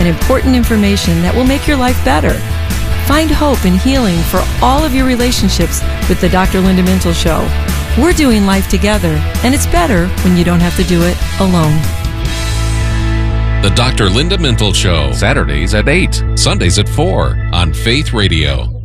and important information that will make your life better. Find hope and healing for all of your relationships with the Dr. Linda Mintle Show. We're doing life together, and it's better when you don't have to do it alone. The Dr. Linda Mintle Show, Saturdays at 8, Sundays at 4 on Faith Radio.